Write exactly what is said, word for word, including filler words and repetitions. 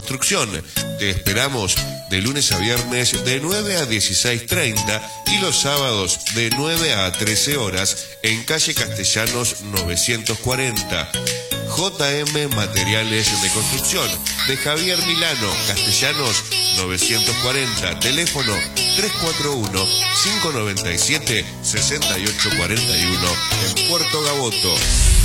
construcción. Te esperamos de lunes a viernes de nueve a dieciséis treinta y los sábados de nueve a trece horas en calle Castellanos novecientos cuarenta. J M Materiales de Construcción de Javier Milano, Castellanos novecientos cuarenta, teléfono tres cuatro uno, cinco nueve siete, seis ocho cuatro uno en Puerto Gaboto.